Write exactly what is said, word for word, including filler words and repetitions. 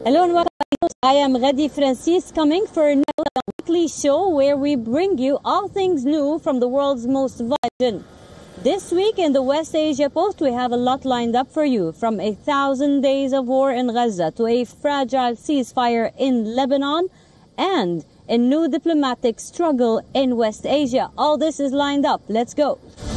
Hello and welcome. I am Ghadi Francis, coming for another weekly show where we bring you all things new from the world's most vibrant. This week in the West Asia Post, we have a lot lined up for you, from a thousand days of war in Gaza to a fragile ceasefire in Lebanon and a new diplomatic struggle in West Asia. All this is lined up. Let's go.